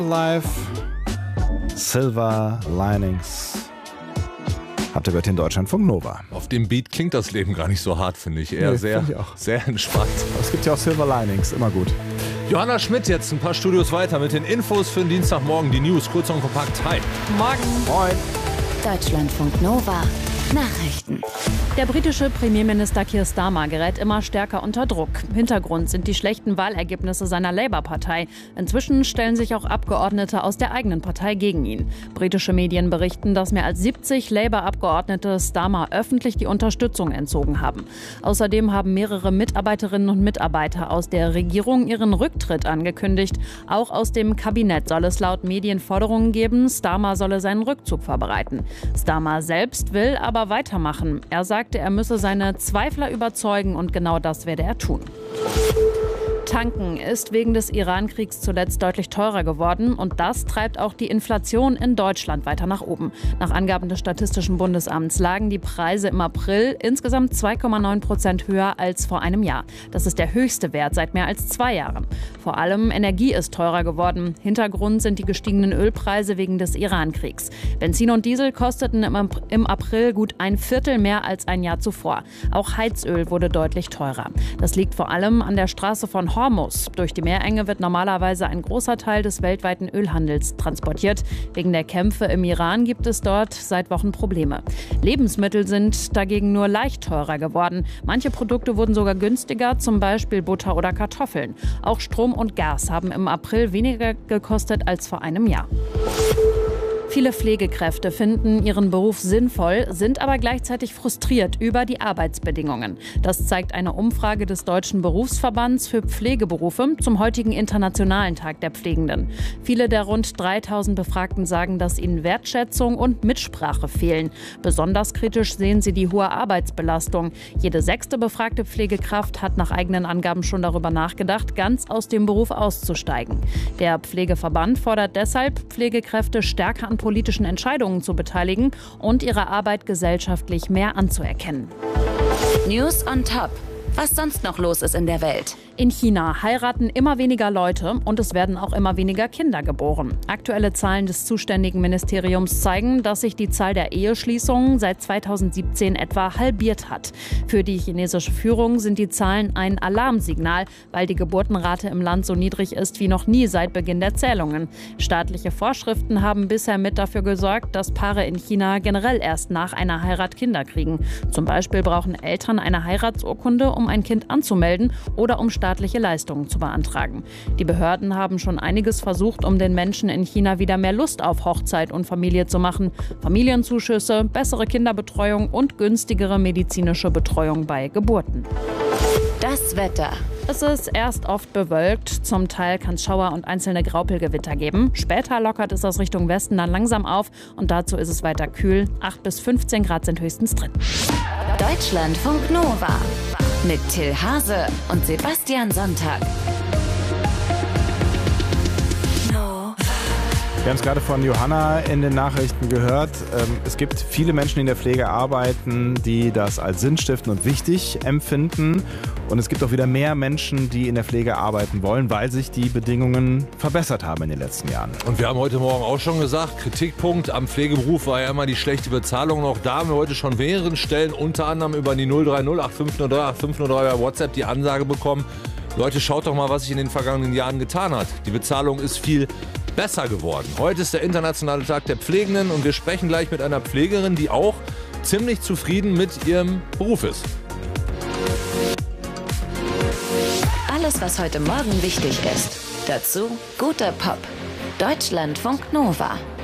Live, Silver Linings. Habt ihr gehört in Deutschlandfunk Nova. Auf dem Beat klingt das Leben gar nicht so hart, finde ich. Eher sehr entspannt. Aber es gibt ja auch Silver Linings, immer gut. Johanna Schmidt jetzt ein paar Studios weiter mit den Infos für den Dienstagmorgen. Die News kurz und kompakt. Hi. Morgen. Moin. Deutschlandfunk Nova. Nachrichten. Der britische Premierminister Keir Starmer gerät immer stärker unter Druck. Hintergrund sind die schlechten Wahlergebnisse seiner Labour-Partei. Inzwischen stellen sich auch Abgeordnete aus der eigenen Partei gegen ihn. Britische Medien berichten, dass mehr als 70 Labour-Abgeordnete Starmer öffentlich die Unterstützung entzogen haben. Außerdem haben mehrere Mitarbeiterinnen und Mitarbeiter aus der Regierung ihren Rücktritt angekündigt. Auch aus dem Kabinett soll es laut Medien Forderungen geben, Starmer solle seinen Rückzug vorbereiten. Starmer selbst will aber weitermachen. Er sagte, er müsse seine Zweifler überzeugen und genau das werde er tun. Tanken ist wegen des Iran-Kriegs zuletzt deutlich teurer geworden und das treibt auch die Inflation in Deutschland weiter nach oben. Nach Angaben des Statistischen Bundesamts lagen die Preise im April insgesamt 2,9% höher als vor einem Jahr. Das ist der höchste Wert seit mehr als 2 Jahren. Vor allem Energie ist teurer geworden. Hintergrund sind die gestiegenen Ölpreise wegen des Iran-Kriegs. Benzin und Diesel kosteten im April gut ein Viertel mehr als ein Jahr zuvor. Auch Heizöl wurde deutlich teurer. Das liegt vor allem an der Straße von Hormuz. Durch die Meerenge wird normalerweise ein großer Teil des weltweiten Ölhandels transportiert. Wegen der Kämpfe im Iran gibt es dort seit Wochen Probleme. Lebensmittel sind dagegen nur leicht teurer geworden. Manche Produkte wurden sogar günstiger, zum Beispiel Butter oder Kartoffeln. Auch Strom und Gas haben im April weniger gekostet als vor einem Jahr. Viele Pflegekräfte finden ihren Beruf sinnvoll, sind aber gleichzeitig frustriert über die Arbeitsbedingungen. Das zeigt eine Umfrage des Deutschen Berufsverbands für Pflegeberufe zum heutigen Internationalen Tag der Pflegenden. Viele der rund 3000 Befragten sagen, dass ihnen Wertschätzung und Mitsprache fehlen. Besonders kritisch sehen sie die hohe Arbeitsbelastung. Jede 6. befragte Pflegekraft hat nach eigenen Angaben schon darüber nachgedacht, ganz aus dem Beruf auszusteigen. Der Pflegeverband fordert deshalb, Pflegekräfte stärker an politischen Entscheidungen zu beteiligen und ihre Arbeit gesellschaftlich mehr anzuerkennen. News on top. Was sonst noch los ist in der Welt? In China heiraten immer weniger Leute und es werden auch immer weniger Kinder geboren. Aktuelle Zahlen des zuständigen Ministeriums zeigen, dass sich die Zahl der Eheschließungen seit 2017 etwa halbiert hat. Für die chinesische Führung sind die Zahlen ein Alarmsignal, weil die Geburtenrate im Land so niedrig ist wie noch nie seit Beginn der Zählungen. Staatliche Vorschriften haben bisher mit dafür gesorgt, dass Paare in China generell erst nach einer Heirat Kinder kriegen. Zum Beispiel brauchen Eltern eine Heiratsurkunde, um ein Kind anzumelden oder um staatliche Leistungen zu beantragen. Die Behörden haben schon einiges versucht, um den Menschen in China wieder mehr Lust auf Hochzeit und Familie zu machen. Familienzuschüsse, bessere Kinderbetreuung und günstigere medizinische Betreuung bei Geburten. Das Wetter. Es ist erst oft bewölkt, zum Teil kann es Schauer und einzelne Graupelgewitter geben. Später lockert es aus Richtung Westen dann langsam auf und dazu ist es weiter kühl. 8 bis 15 Grad sind höchstens drin. Deutschlandfunk Nova mit Till Hase und Sebastian Sonntag. Wir haben es gerade von Johanna in den Nachrichten gehört. Es gibt viele Menschen, die in der Pflege arbeiten, die das als sinnstiftend und wichtig empfinden. Und es gibt auch wieder mehr Menschen, die in der Pflege arbeiten wollen, weil sich die Bedingungen verbessert haben in den letzten Jahren. Und wir haben heute Morgen auch schon gesagt, Kritikpunkt am Pflegeberuf war ja immer die schlechte Bezahlung. Auch da haben wir heute schon mehreren Stellen, unter anderem über die 030 8503 8503 bei WhatsApp die Ansage bekommen. Leute, schaut doch mal, was sich in den vergangenen Jahren getan hat. Die Bezahlung ist viel besser geworden. Heute ist der Internationale Tag der Pflegenden und wir sprechen gleich mit einer Pflegerin, die auch ziemlich zufrieden mit ihrem Beruf ist. Alles, was heute Morgen wichtig ist. Dazu guter Pop. Deutschlandfunk Nova.